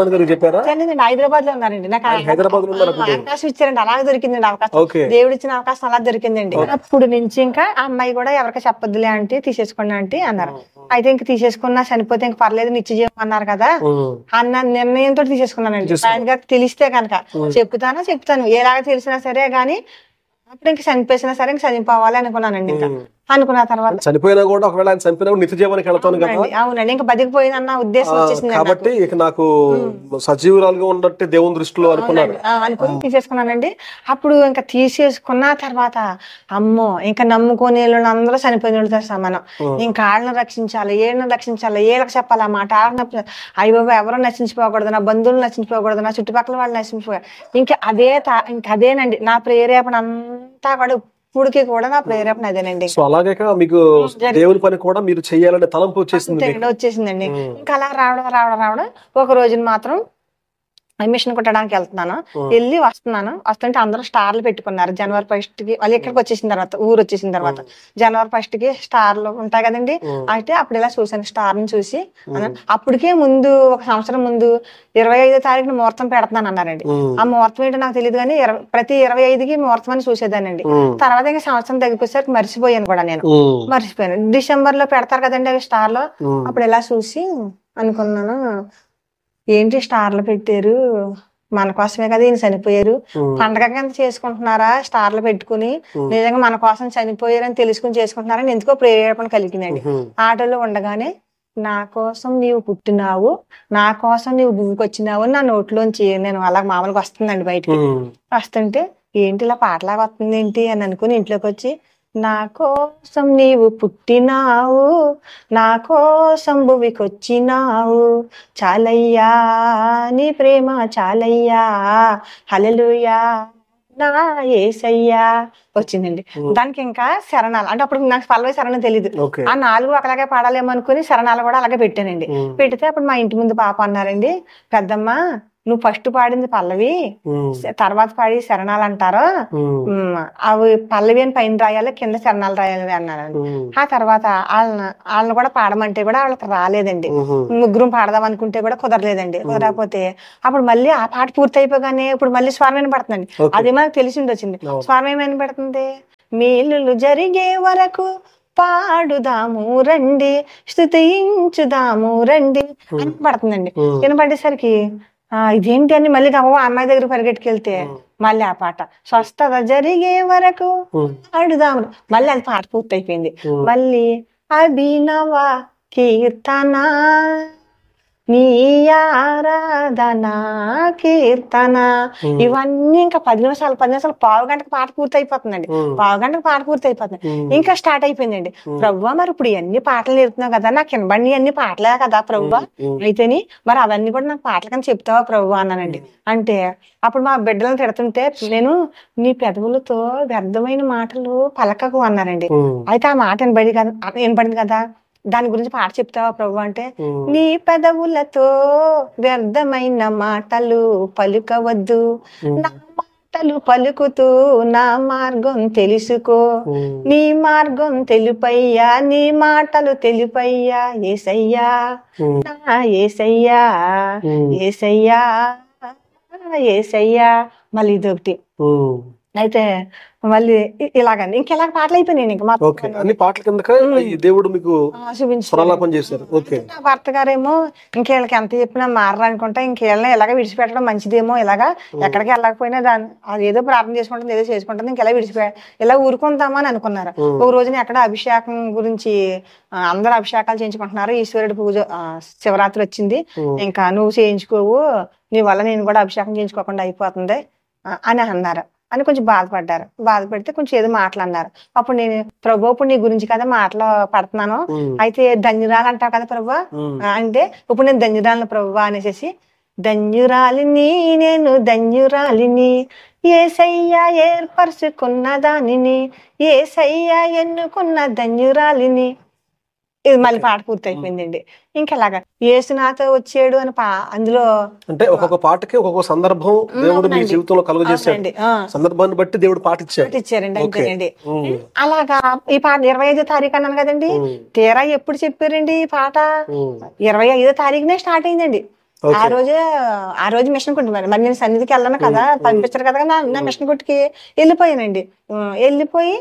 A: హైదరాబాద్ లో ఉన్నారండి. నాకు అవకాశం ఇచ్చారండి, అలాగే దొరికిందండి అవకాశం, దేవుడు ఇచ్చిన అవకాశం అలా దొరికిందండి. అప్పుడు నుంచి ఇంకా ఆ అమ్మాయి కూడా ఎవరికి చెప్పొద్దులే ఆంటీ తీసేసుకోండి ఆంటీ అన్నారు. అయితే ఇంక తీసేసుకున్నా చనిపోతే ఇంక పర్లేదు నిత్య జీవం అన్నారు కదా అన్న నిర్ణయంతో తీసేసుకున్నానండి. ఆయన గారికి తెలిస్తే కనుక చెప్తానా చెప్తాను, ఎలాగ తెలిసినా సరే గానీ అప్పుడు ఇంక చనిపోయినా సరే ఇంక చనిపోవాలి అనుకున్నానండి. ఇంకా అనుకున్న తర్వాత
B: చనిపోయినా కూడా ఒకవేళ ఆయన చనిపోయినా నిత్య జీవానికి వెళ్తాను కదా.
A: అవునండి, ఇంకా బతికిపోయిన ఉద్దేశం వచ్చేసింది
B: కాబట్టి ఇక నాకు సజీవురాలుగా ఉన్నట్టే దేవుని దృష్టిలో అనుకున్నాను,
A: అనుకుని తీసేసుకున్నానండి. అప్పుడు ఇంకా తీసేసుకున్న తర్వాత అమ్మో ఇంకా నమ్ముకొని అందరూ చనిపోయిన వాళ్ళతో సమానం, ఇంకా వాళ్ళని రక్షించాలి, ఏళ్ళని రక్షించాలి, ఏళ్ళకి చెప్పాలి ఆ మాట. అయ్య బాబా ఎవరో నశించిపోకూడదు, నా బంధువులు నశించిపోకూడదు, నా చుట్టుపక్కల వాళ్ళు నశించిపోకూడదు. ఇంకా అదే ఇంకా అదేనండి నా ప్రేరేపణ అంతా కూడా. ఇప్పుడుకి కూడా నా ప్రేరేపణ అదేనండి.
B: సో అలాగే మీకు దేవుని పని కూడా మీరు చెయ్యాలనే తలంపు వచ్చేసింది
A: వచ్చేసిందండి. ఇంకా అలా రావడం రావడం రావడం ఒక రోజున మాత్రం మిషన్ కుట్టడానికి వెళ్తున్నాను, వెళ్ళి వస్తున్నాను. వస్తుంటే అందరూ స్టార్లు పెట్టుకున్నారు జనవరి ఫస్ట్ కి. వాళ్ళు ఇక్కడికి వచ్చేసిన తర్వాత ఊరు వచ్చేసిన తర్వాత జనవరి ఫస్ట్ కి స్టార్లు ఉంటాయి కదండి. అయితే అప్పుడు ఇలా చూసాను స్టార్ ని చూసి. అప్పటికే ముందు ఒక సంవత్సరం ముందు ఇరవై ఐదో తారీఖున ముహూర్తం పెడుతున్నాను అన్నారండి. ఆ ముహూర్తం ఏంటో నాకు తెలియదు కానీ ప్రతి ఇరవై ఐదుకి ముహూర్తం అని చూసేదానండి. తర్వాత ఇంకా సంవత్సరం దగ్గరికి మర్చిపోయాను కూడా, నేను మర్చిపోయాను. డిసెంబర్ లో పెడతారు కదండి అవి స్టార్ లో. అప్పుడు ఇలా చూసి అనుకున్నాను, ఏంటి స్టార్లు పెట్టారు, మన కోసమే కదా ఈయన చనిపోయారు, పండగ కింద చేసుకుంటున్నారా స్టార్లు పెట్టుకుని, నిజంగా మన కోసం చనిపోయారని తెలుసుకుని చేసుకుంటున్నారని ఎందుకో ప్రేరేపణ కలిగిందండి. ఆటోలో ఉండగానే నా కోసం నీవు పుట్టినావు, నా కోసం నీవు భూమికి వచ్చినావు నా నోట్లోంచి నేను అలా మామూలుగా వస్తుందండి బయటికి. వస్తుంటే ఏంటి ఇలా పాటలాగా వస్తుంది ఏంటి అని అనుకుని ఇంట్లోకి వచ్చి, నా కోసం నీవు పుట్టినావు, నా కోసం భువికొచ్చినావు, చాలయ్యా నీ ప్రేమ చాలయ్యా, హల్లెలూయా నా యేసయ్యా వచ్చిందండి. దానికి ఇంకా శరణాలు అంటే అప్పుడు నాకు పల్లవి శరణం తెలియదు, ఆ నాలుగు ఒకలాగే పాడాలేమో అనుకుని శరణాలు కూడా అలాగే పెట్టానండి. పెడితే అప్పుడు మా ఇంటి ముందు పాప అన్నారండి, పెద్దమ్మ నువ్వు ఫస్ట్ పాడింది పల్లవి,
B: ఉమ్,
A: తర్వాత పాడి శరణాలు అంటారు,
B: ఉమ్,
A: ఉమ్, అవి పల్లవి అని పైన రాయాలి, కింద శరణాలు రాయాలి అన్నారండి.
B: ఉమ్,
A: ఆ తర్వాత వాళ్ళని వాళ్ళని కూడా పాడమంటే కూడా వాళ్ళకి రాలేదండి.
B: ఉమ్,
A: ముగ్గురు పాడదాం అనుకుంటే కూడా కుదరలేదండి. కుదరకపోతే అప్పుడు మళ్ళీ ఆ పాట పూర్తి అయిపోగానే ఇప్పుడు మళ్ళీ స్వరం వినపడుతుందండి.
B: ఓకే.
A: అది మనకు తెలిసింది వచ్చింది.
B: అవును.
A: స్వరం ఏమి వినపడుతుంది? మేలులు జరిగే వరకు పాడుదాము రండి, స్తుతించుదాము రండి అని పడుతుందండి.
B: ఉమ్,
A: వినపడేసరికి ఆ ఇదేంటి అని మళ్ళీ గవ్వ అమ్మాయి దగ్గర పరిగెట్టుకెళ్తే మళ్ళీ ఆ పాట స్వస్థత జరిగే వరకు
B: ఉమ్,
A: పాడుదాము, మళ్ళీ అది పాట పూర్తి అయిపోయింది.
B: ఉమ్,
A: మళ్ళీ అభినవ కీర్తన నీ ఆరాధన కీర్తన,
B: ఉమ్,
A: ఇవన్నీ ఇంకా పది నిమిషాలు పది నిమిషాలు పావు గంటకు పాట పూర్తి అయిపోతుందండి.
B: ఉమ్,
A: పావు గంటకు పాట పూర్తి అయిపోతుంది.
B: ఉమ్,
A: ఇంకా స్టార్ట్ అయిపోయిందండి.
B: ఉమ్,
A: ప్రభువా మరి ఇప్పుడు ఇవన్నీ పాటలు నేర్పుతున్నావు కదా, నాకు వినబడి అన్ని పాటలే కదా ప్రభువా,
B: ఉమ్,
A: అయితేని మరి అవన్నీ కూడా నాకు పాటలు కానీ చెప్తావా ప్రభువా అన్నానండి. అంటే అప్పుడు మా బిడ్డలను తిడుతుంటే నేను నీ పెదవులతో వ్యర్థమైన మాటలు పలకకు అన్నారండి.
B: ఉమ్,
A: అయితే ఆ మాట వినబడి కదా వినపడింది కదా, దాని గురించి పాట చెప్తావా ప్రభు అంటే,
B: ఉమ్,
A: నీ పెదవులతో వ్యర్థమైన మాటలు పలుకవద్దు,
B: ఉమ్,
A: నా మాటలు పలుకుతూ నా మార్గం తెలుసుకో,
B: ఉమ్,
A: నీ మార్గం తెలుపయ్యా, నీ మాటలు తెలుపయ్యా యేసయ్యా,
B: ఉమ్,
A: నా యేసయ్యా
B: ఉమ్,
A: యేసయ్యా యేసయ్యా. మళ్ళీ ఇదొకటి.
B: ఉమ్.
A: అయితే మళ్ళీ ఇ- ఇలాగండి ఇంకెలా పాటలు అయిపోయినాయి ఇంకా
B: ఓకే, అన్ని పాటల కిందక ఈ దేవుడు మీకు
A: చూపించారు.
B: స్వరాలాపన చేశారు. ఓకే.
A: నా భర్త గారేమో ఇంకేళ్ళకి ఎంత చెప్పినా మారరు అనుకుంటా, ఇంకేళ్ళని ఇలాగ విడిచిపెట్టడం మంచిదేమో, ఇలాగా ఎక్కడికి వెళ్ళకపోయినా దాన్ని అది ఏదో ప్రార్థన చేసుకుంటుంది, ఏదో చేసుకుంటుంది, ఇంకెలా విడిచిపె ఇలా ఊరుకుందామా అని అనుకున్నారు. ఒక రోజున ఎక్కడ అభిషేకం గురించి ఆ, అందరూ అభిషేకాలు చేయించుకుంటున్నారు, ఈశ్వరుడు పూజ ఆ, శివరాత్రి వచ్చింది, ఇంకా నువ్వు చేయించుకోవు, నీ వల్ల నేను కూడా అభిషేకం చేయించుకోకుండా అయిపోతుంది ఆ, అని అన్నారు. అని కొంచెం బాధపడ్డారు. బాధపడితే కొంచెం ఏదో మాట్లాడినారు. అప్పుడు నేను ప్రభు ఇప్పుడు నీ గురించి కదా మాటలు పడుతున్నాను,
B: ఉమ్,
A: అయితే ధన్యురాలు అంటావు కదా ప్రభు
B: ఉమ్,
A: అంటే ఇప్పుడు నేను ధన్యురాలను ప్రభు అనేసి, ధన్యురాలిని నేను ధన్యురాలిని, యేసయ్య ఏర్పరచుకున్న దానిని, యేసయ్య ఎన్నుకున్న ధన్యురాలిని. ఇది మళ్ళీ పాట పూర్తి అయిపోయిందండి. ఇంకెలాగా యేసునాథ వచ్చాడు అని పా అందులో
B: అంటే ఒక్కొక్క పాటకి ఒక్కొక్క సందర్భం దేవుడు మీ జీవితంలో కలుగజేశాడు.
A: అవునండి, ఆ,
B: సందర్భాన్ని బట్టి దేవుడు పాట ఇచ్చాడు.
A: పాట ఇచ్చారండి.
B: ఓకే.
A: అంతేనండి.
B: ఉమ్,
A: అలాగా ఈ పాట ఇరవై ఐదో తారీఖు అన్నాను కదండి,
B: ఉమ్,
A: తీరా ఎప్పుడు చెప్పారండి ఈ పాట?
B: ఉమ్,
A: ఇరవై ఐదో తారీఖునే స్టార్ట్ అయిందండి. ఆ
B: ఓకే.
A: రోజే ఆ రోజు మిషన్ కుట్టి మరి మరి నేను సన్నిధికి వెళ్ళాను కదా, పంపించారు కదా, నా నా మిషన్ కుట్టికి వెళ్ళిపోయానండి. ఉమ్, వెళ్ళిపోయి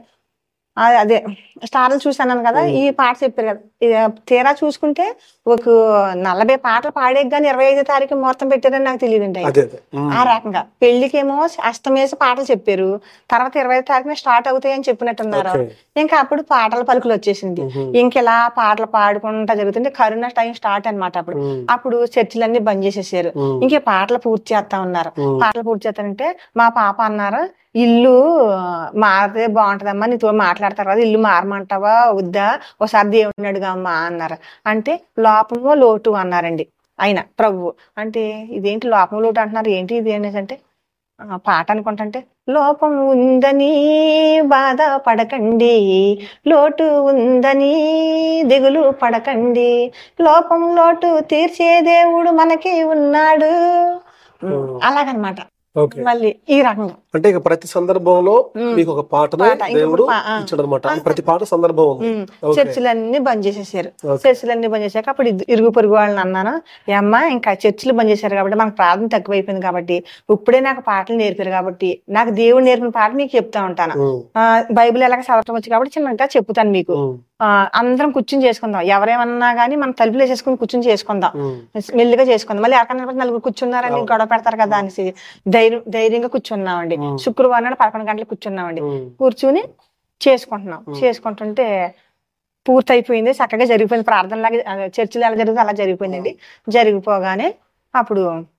A: ఆ, అదే స్టార్లు చూసాను కదా, ఈ పాట చెప్పారు కదా, ఇది తీరా చూసుకుంటే ఒక నలభై పాటలు పాడే కానీ ఇరవై ఐదో తారీఖు ముహూర్తం పెట్టారని నాకు తెలియదండి.
B: అదే అదే. ఉమ్,
A: ఆ రకంగా పెళ్లికేమో అష్టమేసి పాటలు చెప్పారు, తర్వాత ఇరవై ఐదు తారీఖున స్టార్ట్ అవుతాయి అని చెప్పినట్టున్నారు.
B: ఓకే.
A: ఇంకా అప్పుడు పాటల పలుకులు వచ్చేసింది.
B: ఉహు,
A: ఇంకెలా పాటలు పాడుకుంటా జరుగుతుంది. కరోనా టైం స్టార్ట్ అన్నమాట. అప్పుడు
B: ఉమ్,
A: అప్పుడు చర్చిలన్నీ బంద్ చేసేసారు.
B: ఉమ్,
A: ఇంకే పాటలు పూర్తి చేస్తా ఉన్నారు.
B: ఉమ్,
A: పాటలు పూర్తి చేస్తానంటే మా పాప అన్నారు, ఇల్లు మారితే బాగుంటదమ్మా, నీతో మాట్లాడతారు కదా, ఇల్లు మారమంటావా వద్దా, ఒకసారి దేవుడిని అడుగమ్మా అన్నారు. అంటే లోపము లోటు అన్నారండి ఆయన ప్రభువు. అంటే ఇదేంటి లోపం లోటు అంటున్నారు, ఏంటి ఇది అనేసి అంటే ఆ, పాట అనుకుంటుంటే, లోపం ఉందని బాధ పడకండి, లోటు ఉందని దిగులు పడకండి, లోపం లోటు తీర్చే దేవుడు మనకి ఉన్నాడు. అలాగనమాట.
B: ఓకే.
A: మళ్ళీ ఈ రకంగా
B: అంటే ఇక ప్రతి సందర్భంలో మీకు ఒక పాటను
A: పాట, ఇంకొక
B: దేవుడు
A: పా- ఆ.
B: ఇచ్చాడు అనమాట. ప్రతి పాట సందర్భం ఉంది. ఓకే.
A: చర్చిలన్నీ బంద్ చేసేసారు.
B: ఓకే.
A: చర్చిలన్నీ బంద్ చేశాక అప్పుడు ఇద్దు- ఇరుగు పొరుగు వాళ్ళని అన్నాను, అమ్మా ఇంకా చర్చిలు బంద్ చేశారు కాబట్టి మనకు ప్రార్థన తక్కువైపోయింది కాబట్టి ఇప్పుడే నాకు పాటలు నేర్పారు కాబట్టి నాకు దేవుడు నేర్పిన పాట మీకు చెప్తా ఉంటాను.
B: ఉమ్,
A: ఆ బైబిల్ ఎలాగ చదవటం వచ్చి కాబట్టి చిన్నగా చెప్తాను మీకు.
B: ఉమ్,
A: ఆ అందరం కూర్చుని చేసుకుందాం, ఎవరేమన్నా గానీ మనం తలుపులు వేసేసుకుని కూర్చుని చేసుకుందాం,
B: ఉమ్,
A: మెల్లిగా చేసుకుందాం. మళ్ళీ ఎవరికన్నా నలుగురు కూర్చున్నారని గొడవ పెడతారు కదా అనేసి ధైర్యం ధైర్యంగా కూర్చున్నామండి.
B: ఉమ్.
A: శుక్రవారం నాడు పదకొండు గంటలకు కూర్చున్నామండి.
B: ఉమ్,
A: కూర్చుని చేసుకుంటున్నాం. చేసుకుంటుంటే పూర్తి అయిపోయింది, చక్కగా జరిగిపోయింది. ప్రార్థన లాగా అదే చర్చిలో ఎలా జరుగుతుంది అలా జరిగిపోయిందండి. జరిగిపోగానే అప్పుడు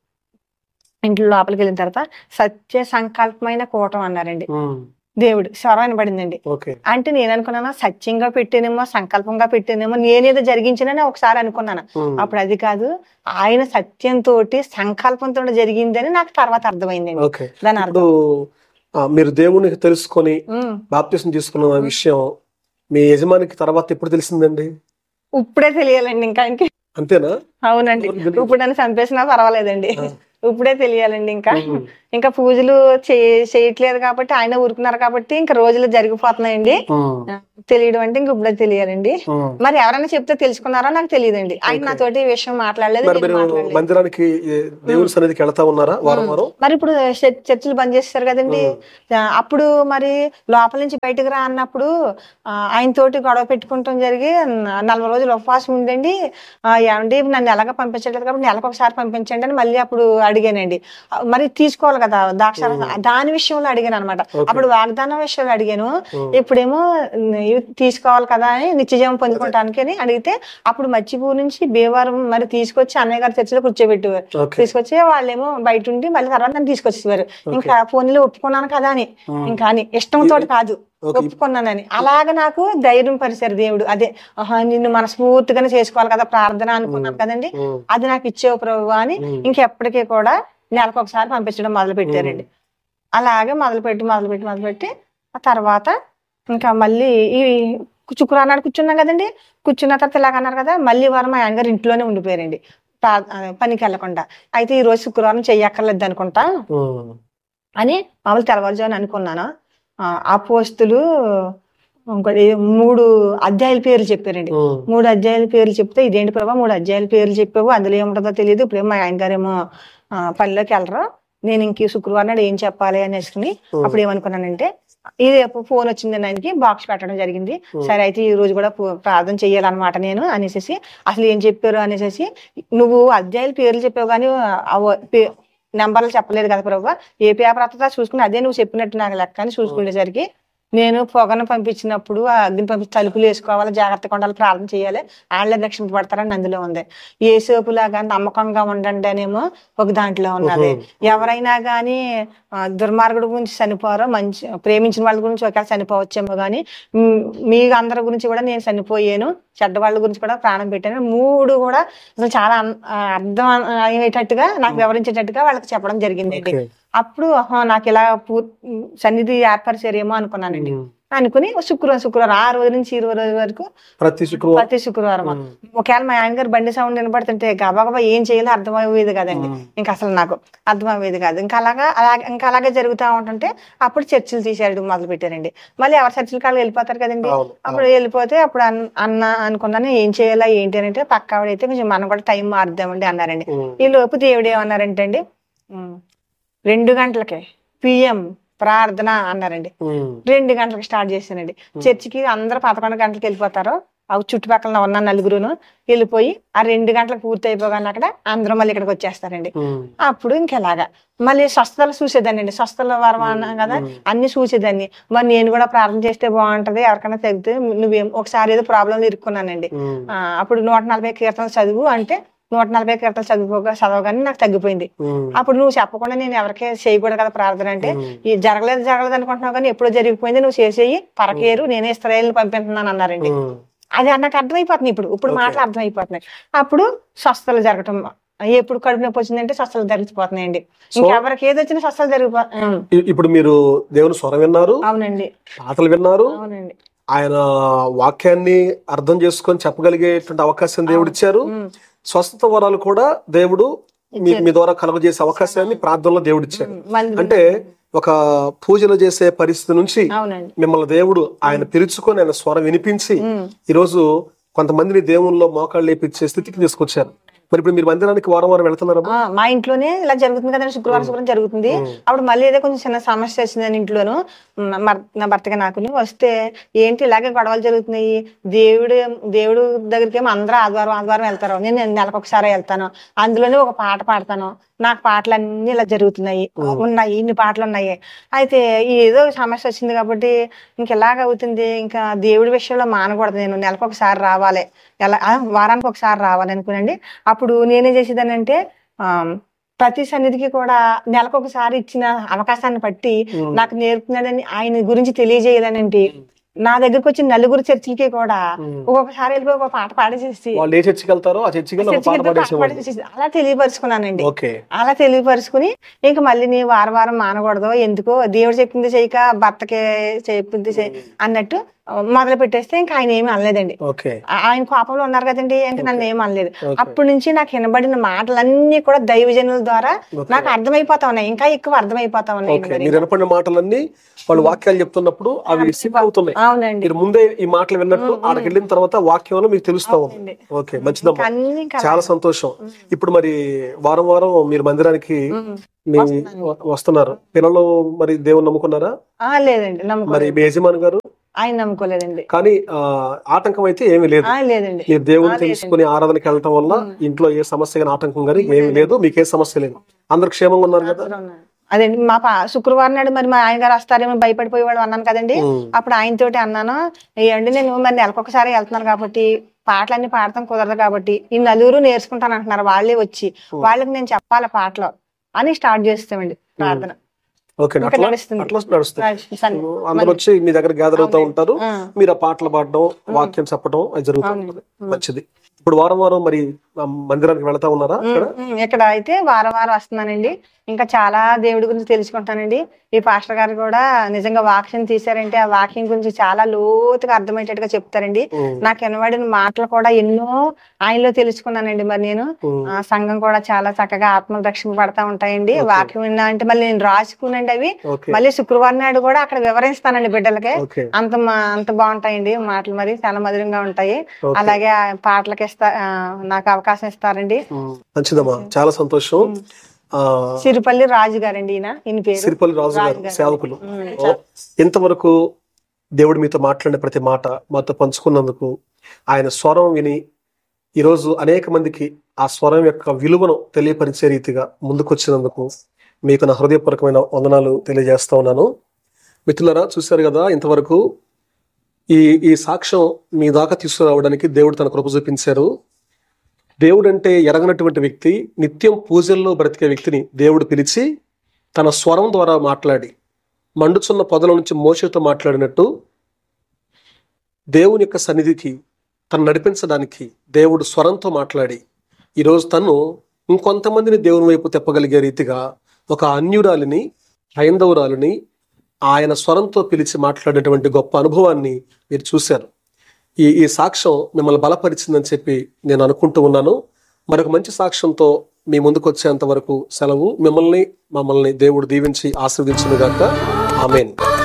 A: ఇంట్లో లోపలికి వెళ్ళిన తర్వాత సత్య సంకల్పమైన కూటం అన్నారండి.
B: ఉమ్,
A: దేవుడు స్వరం వినబడిందండి.
B: ఓకే.
A: అంటే నేను అనుకున్నాను సత్యంగా పెట్టేనేమో సంకల్పంగా పెట్టేనేమో నేనేదో జరిగించానని ఒకసారి అనుకున్నాను.
B: ఉమ్,
A: అప్పుడు అది కాదు, ఆయన సత్యంతో సంకల్పంతో జరిగిందని నాకు తర్వాత అర్థమైందండి.
B: ఓకే.
A: దాని
B: ఇప్పుడు
A: అర్థం
B: ఆ, మీరు దేవుని తెలుసుకొని
A: ఉమ్.
B: బాప్తిసం తీసుకున్న విషయం మీ యజమానికి తర్వాత ఎప్పుడు తెలిసిందండి?
A: ఇప్పుడే తెలియాలండి ఇంకా ఆయనకి.
B: అంతేనా?
A: అవునండి.
B: ఎవరికి తెలియదు?
A: ఇప్పుడు నన్ను చంపేసినా పర్వాలేదండి, ఇప్పుడే తెలియాలండి. ఇంకా ఇంకా పూజలు చేయట్లేదు కాబట్టి ఆయన ఊరుకున్నారు కాబట్టి ఇంకా రోజులు జరిగిపోతున్నాయండి. తెలియడం అంటే ఇంక ఇప్పుడే తెలియాలండి. మరి ఎవరైనా చెప్తే తెలుసుకున్నారో నాకు తెలియదండి. ఆయన నాతోటి ఈ విషయం మాట్లాడలేదు.
B: మందిరానికి దేవుని సన్నిధికి వెళ్తా ఉన్నారా వారం వారం?
A: మరి ఇప్పుడు చర్చిలు బంద్ చేస్తారు కదండి. అప్పుడు మరి లోపల నుంచి బయటకు రా అన్నప్పుడు ఆయన తోటి గొడవ పెట్టుకుంటాం జరిగి నలభై రోజులు ఉపవాసం ఉండండి. ఏమండి నన్ను ఎలాగ పంపించలేదు కాబట్టి నెలకు ఒకసారి పంపించండి అని మళ్ళీ అప్పుడు అడిగానండి. మరి తీసుకోవాలి కదా దాక్షారాసం, దాని విషయంలో అడిగాను అనమాట. అప్పుడు వాగ్దానం విషయంలో అడిగాను. ఇప్పుడేమో తీసుకోవాలి కదా అని నిత్యజీవం పొందుకోవటానికి అని అడిగితే అప్పుడు మచ్చిపూర్ నుంచి భీమవరం మరి తీసుకొచ్చి అన్నయ్య గారి చర్చిలో కూర్చోబెట్టేవారు. తీసుకొచ్చి వాళ్ళేమో బయట ఉండి మళ్ళీ తర్వాత నన్ను తీసుకొచ్చేవారు. ఇంకా ఫోన్లో ఒప్పుకున్నాను కదా అని, ఇంకా అని ఇష్టంతో కాదు ఒప్పుకున్నానని. అలాగ నాకు ధైర్యం పరిచారు దేవుడు. అదే నిన్ను మనస్ఫూర్తిగానే చేసుకోవాలి కదా ప్రార్థన అనుకున్నాను కదండి, అది నాకు ఇచ్చేవు ప్రభు అని ఇంకెప్పటికీ కూడా నెలకు ఒకసారి పంపించడం మొదలు పెట్టారండి. అలాగే మొదలుపెట్టి మొదలుపెట్టి మొదలుపెట్టి ఆ తర్వాత ఇంకా మళ్ళీ ఈ శుక్రవారం నాడు కూర్చున్నాం కదండి. కూర్చున్న తర్వాత ఇలాగ అన్నారు కదా, మళ్ళీ వారం మా ఆయనగారు ఇంట్లోనే ఉండిపోయారండి పనికి వెళ్ళకుండా. అయితే ఈ రోజు శుక్రవారం చెయ్యక్కర్లేదు అనుకుంటా అని మామూలు తెల్లవారుజామున అనుకున్నాను. అపోస్తులు ఇంకోటి మూడు అధ్యాయుల పేర్లు చెప్పారండి. మూడు అధ్యాయుల పేర్లు చెప్తే ఇదేంటి ప్రభా మూడు అధ్యాయుల పేర్లు చెప్పావు, అందులో ఏముంటుందో తెలియదు, ఇప్పుడేమో మా ఆయన గారేమో పనిలోకి వెళ్ళరు, నేను ఇంక శుక్రవారం నాడు ఏం చెప్పాలి అనేసుకుని అప్పుడు ఏమనుకున్నానంటే ఇది ఫోన్ వచ్చిందని ఆయనకి బాక్స్ పెట్టడం జరిగింది. సరే అయితే ఈ రోజు కూడా ప్రార్థన చెయ్యాలన్నమాట నేను అనేసి. అసలు ఏం చెప్పారు అనేసి, నువ్వు అధ్యాయుల పేర్లు చెప్పావు కానీ నెంబర్లు చెప్పలేదు కదా ప్రభు, ఏ పేపర్ వస్తుందో చూసుకుని అదే నువ్వు చెప్పినట్టు నాకు లెక్క అని చూసుకునేసరికి నేను పొగను పంపించినప్పుడు ఆ అగ్ని పంపించి తలుపులు వేసుకోవాలి, జాగ్రత్తగా ఉండాలి, ప్రార్థన చేయాలి, వాళ్ళే రక్షింపబడతారని అందులో ఉంది. ఏ సేపులాగా నమ్మకంగా ఉండండి అనేమో ఒక దాంట్లో ఉన్నది. ఎవరైనా గానీ దుర్మార్గుడి గురించి చనిపోరో, మంచి ప్రేమించిన వాళ్ళ గురించి ఒకవేళ చనిపోవచ్చేమో గానీ మీ అందరి గురించి కూడా నేను చనిపోయాను, చెడ్డ వాళ్ళ గురించి కూడా ప్రాణం పెట్టాను. మూడు కూడా అసలు చాలా అర్థం అయ్యేటట్టుగా నాకు వివరించేటట్టుగా వాళ్ళకి చెప్పడం జరిగిందండి. అప్పుడు నాకు ఇలా పూ సన్నిధి ఏర్పరిచారేమో అనుకున్నానండి. అనుకుని శుక్రవారం శుక్రవారం ఆ రోజు నుంచి ఈ రోజు వరకు
B: ప్రతి శుక్రవారం
A: ప్రతి శుక్రవారం ఒకవేళ మా ఆయన గారు బండి సౌండ్ వినపడుతుంటే గబాగబా ఏం చేయాలో అర్థమయ్యేది కదండి. ఇంకా అసలు నాకు అర్థమయ్యేది కాదు. ఇంకా అలాగా అలాగే ఇంకా అలాగే జరుగుతూ ఉంటుంటే అప్పుడు చర్చిలు తీసేయడం మొదలు పెట్టారండి. మళ్ళీ ఎవరి చర్చిల కాళ్ళు వెళ్ళిపోతారు కదండి. అప్పుడు వెళ్ళిపోతే అప్పుడు అన్న అనుకున్నాను ఏం చేయాలా ఏంటి అని. అంటే పక్క ఆవిడైతే కొంచెం మనం కూడా టైం మారుద్దామండి అన్నారండి. ఈ లోపు దేవుడు ఏమన్నారంటే అండి రెండు గంటలకే పిఎం ప్రార్థన అన్నారండి. రెండు గంటలకు స్టార్ట్ చేశానండి. చర్చికి అందరూ పదకొండు గంటలకు వెళ్ళిపోతారు. అవి చుట్టుపక్కల ఉన్న నలుగురును వెళ్ళిపోయి ఆ రెండు గంటలకు పూర్తి అయిపోగానే అక్కడ అందరూ మళ్ళీ ఇక్కడికి వచ్చేస్తారండి. అప్పుడు ఇంకెలాగా మళ్ళీ స్వస్థతలు చూసేదాన్ని అండి. స్వస్థల వరం అన్నా కదా అన్ని చూసేదాన్ని. మరి నేను కూడా ప్రార్థన చేస్తే బాగుంటది, ఎవరికైనా తగ్గితే నువ్వేం ఒకసారి ఏదో ప్రాబ్లంలో ఇరుక్కున్నానండి. అప్పుడు నూట నలభై కీర్తనలు చదువు అంటే నూట నలభై కీర్తనలు చదువుకోగా చదవగానే నాకు తగ్గిపోయింది. అప్పుడు నువ్వు చెప్పకుండా నేను ఎవరికే చేయకూడదు కదా ప్రార్థన అంటే, ఈ జరగలేదు జరగలేదు అనుకుంటున్నావు కానీ ఎప్పుడో జరిగిపోయింది, నువ్వు చేసేయి పరకేరు, నేనే ఇశ్రాయేలుని పంపిస్తున్నాను అన్నారండి. అది నాకు అర్థమైపోతుంది. ఇప్పుడు ఇప్పుడు మాటలు అర్థమైపోతున్నాయి. అప్పుడు స్వస్థలు జరగటం, ఎప్పుడు కడుపు నొప్పి వచ్చిందంటే స్వస్థలు జరిగిపోతున్నాయండి. ఇంకెవరికి ఏది వచ్చినా స్వస్థలు జరిగిపోతున్నాయి.
B: ఇప్పుడు మీరు దేవుని స్వరం విన్నారు,
A: అవునండి, పాటలు
B: విన్నారు, అవునండి, ఆయన వాక్యాన్ని అర్థం చేసుకొని చెప్పగలిగేటువంటి అవకాశం దేవుడు ఇచ్చారు. స్వస్థత వరాలు కూడా దేవుడు మీ ద్వారా కలుగజేసే అవకాశాన్ని ప్రార్థనలో దేవుడు ఇచ్చాడు. అంటే ఒక పూజలు చేసే పరిస్థితి నుంచి మిమ్మల్ని దేవుడు ఆయన పిలుచుకొని ఆయన స్వరం వినిపించి ఈరోజు కొంతమందిని దేవుల్లో మోకాళ్ళు లేపించే స్థితికి తీసుకొచ్చారు. మరి ఇప్పుడు మీరు మందిరానికి వారం వారం వెళ్తున్నారా?
A: మా ఇంట్లోనే ఇలా జరుగుతుంది కదండి, శుక్రవారం శుక్రవారం జరుగుతుంది. అప్పుడు మళ్ళీ ఏదో కొంచెం చిన్న సమస్య వచ్చిందని ఇంట్లోను నా భర్తగా నాకు వస్తే ఏంటి ఇలాగే గొడవలు జరుగుతున్నాయి, దేవుడు దేవుడు దగ్గరికి ఏమో అందరూ ఆదివారం ఆదివారం వెళ్తారు, నేను నెలకు ఒకసారి వెళ్తాను, అందులోనే ఒక పాట పాడతాను, నాకు పాటలు అన్ని ఇలా జరుగుతున్నాయి ఉన్నాయి, ఇన్ని పాటలు ఉన్నాయి. అయితే ఏదో సమస్య వచ్చింది కాబట్టి ఇంక ఎలాగ అవుతుంది, ఇంకా దేవుడి విషయంలో మానకూడదు, నేను నెలకు ఒకసారి రావాలి, ఎలా వారానికి ఒకసారి రావాలి అనుకునండి. అప్పుడు నేనేం చేసేదాన్ని అంటే ఆ ప్రతి సన్నిధికి కూడా నెలకు ఒకసారి ఇచ్చిన అవకాశాన్ని బట్టి నాకు నేర్పుతున్నాడని ఆయన గురించి తెలియజేయాలనంటే నా దగ్గరకు వచ్చిన నలుగురు చర్చిలకి కూడా ఒక్కొక్కసారి వెళ్ళిపోయి ఒక పాట పాడేసేసి
B: వాళ్ళు ఏ చర్చికి వెళ్తారో ఆ చర్చికి వెళ్ళి ఒక పాట
A: చర్చికి
B: పాడేసేవాళ్ళు.
A: పాడేసేసి అలా తెలియపరుచుకున్నానండి.
B: ఓకే.
A: అలా తెలియపరుచుకుని ఇంక మళ్ళీ నీ వారం వారం మానకూడదు, ఎందుకో దేవుడు చెప్పింది చేయక భర్తకి చెప్పింది చేయి అన్నట్టు మొదలు పెట్టేస్తే ఇంకా ఆయన ఏమి అనలేదండి.
B: ఓకే.
A: ఆయన కోపంలో ఉన్నారు కదండి, ఇంకా నన్ను ఏమి అనలేదు. అప్పటి నుంచి నాకు వినబడిన మాటలన్నీ కూడా దైవజనుల ద్వారా నాకు అర్థమైపోతా ఉన్నాయి, ఇంకా ఎక్కువ అర్థమైపోతా ఉన్నాయి.
B: ఓకే. మీరు వినపడిన మాటలన్నీ వాళ్ళు వాక్యాలు చెప్తున్నప్పుడు అవి సింక్ అవుతున్నాయి.
A: అవునండి.
B: మీరు ముందే ఈ మాటలు విన్నట్టు ఆడకి వెళ్ళిన తర్వాత వాక్యంలో మీకు తెలుస్తా ఉంది. ఓకే, మంచిదమ్మా,
A: అన్ని ఇంకా
B: చాలా సంతోషం. ఇప్పుడు మరి వారం వారం మీరు మందిరానికి మీ వస్తున్నారు. పిల్లలు మరి దేవుని నమ్ముకున్నారా?
A: ఆ, లేదండి, నమ్ముకో
B: మరి మీ యజమాని గారు?
A: ఆయన నమ్ముకోలేదండి.
B: కానీ ఆ ఆటంకం అయితే ఏమీ లేదు.
A: ఆ, లేదండి.
B: మీరు దేవుని తెలుసుకుని ఆరాధనకి వెళ్ళటం వల్ల ఇంట్లో ఏ సమస్య కానీ ఆటంకం కానీ ఏమీ లేదు, మీకే సమస్య లేదు, అందరు క్షేమంగా ఉన్నారు కదా?
A: అదండి, మా పా శుక్రవారం నాడు మరి మా ఆయన గారు వస్తారేమో భయపడిపోయేవాడు అన్నాను కదండి. అప్పుడు ఆయనతోటి అన్నాను, ఏమండి నేను మరి నెలకొకసారి వెళ్తున్నాను కాబట్టి పాటలన్నీ పాడతాం కుదరదు కాబట్టి ఈ నలుగురు నేర్చుకుంటాను అంటున్నారు, వాళ్ళే వచ్చి వాళ్ళకి నేను చెప్పాలి పాటలు అని స్టార్ట్ చేస్తామండి ప్రార్థన.
B: ఓకే, అట్లా నడుస్తుంది. అందరూ వచ్చి మీ దగ్గర గ్యాదర్ అవుతా ఉంటారు, మీరు ఆ పాటలు పాడడం వాక్యం చెప్పడం అది జరుగుతుంది. మంచిది. ఇప్పుడు వారం వారం మరి మందిరానికి వెళ్తా ఉన్నారా?
A: ఇక్కడ అయితే వారం వారం వస్తున్నానండి. ఇంకా చాలా దేవుడి గురించి తెలుసుకుంటానండి. ఈ పాస్టర్ గారు కూడా నిజంగా వాక్యం తీశారంటే ఆ వాక్యం గురించి చాలా లోతుగా అర్థమయ్యేటట్టుగా చెప్తారండి. నాకు వినబడిన మాటలు కూడా ఎన్నో ఆయనలో తెలుసుకున్నానండి. మరి నేను ఆ సంఘం కూడా చాలా చక్కగా ఆత్మలు రక్షణ పడతా ఉంటాయండి. వాక్యం విన్నా అంటే మళ్ళీ నేను రాసుకునండి అవి మళ్ళీ శుక్రవారం నాడు కూడా అక్కడ వివరిస్తానండి బిడ్డలకి. అంత అంత బాగుంటాయండి మాటలు, మరి చాలా మధురంగా ఉంటాయి. అలాగే పాటలకి ఇస్తా నాకు అవకాశం ఇస్తారండి.
B: మంచిదమ్మా, చాలా సంతోషం.
A: సిరిపల్లి రాజు గారండి ఈయన, ఈయన పేరు
B: సిరిపల్లి రాజు గారు, సేవకులు. ఇంతవరకు దేవుడు మీతో మాట్లాడిన ప్రతి మాట మాతో పంచుకున్నందుకు, ఆయన స్వరం విని ఈరోజు అనేక మందికి ఆ స్వరం యొక్క విలువను తెలియపరిచే రీతిగా ముందుకొచ్చినందుకు మీకు నా హృదయపూర్వకమైన వందనాలు తెలియజేస్తా ఉన్నాను. మిత్రులారా, చూశారు కదా, ఇంతవరకు ఈ ఈ సాక్ష్యం మీ దాకా తీసుకురావడానికి దేవుడు తన కృప చూపించారు. దేవుడు అంటే ఎరగనటువంటి వ్యక్తి, నిత్యం పూజల్లో బ్రతికే వ్యక్తిని దేవుడు పిలిచి తన స్వరం ద్వారా మాట్లాడి, మండుచున్న పొదల నుంచి మోషేతో మాట్లాడినట్టు దేవుని యొక్క సన్నిధికి తను నడిపించడానికి దేవుడు స్వరంతో మాట్లాడి ఈరోజు తను ఇంకొంతమందిని దేవుని వైపు తెప్పగలిగే రీతిగా ఒక అన్యురాలిని, హైందవురాలిని ఆయన స్వరంతో పిలిచి మాట్లాడేటువంటి గొప్ప అనుభవాన్ని మీరు చూశారు. ఈ ఈ సాక్ష్యం మిమ్మల్ని బలపరిచిందని చెప్పి నేను అనుకుంటూ ఉన్నాను. మరొక మంచి సాక్ష్యంతో మీ ముందుకు వచ్చేంత వరకు సెలవు. మిమ్మల్ని మమ్మల్ని దేవుడు దీవించి ఆశీర్వదించును గాక. ఆమేన్.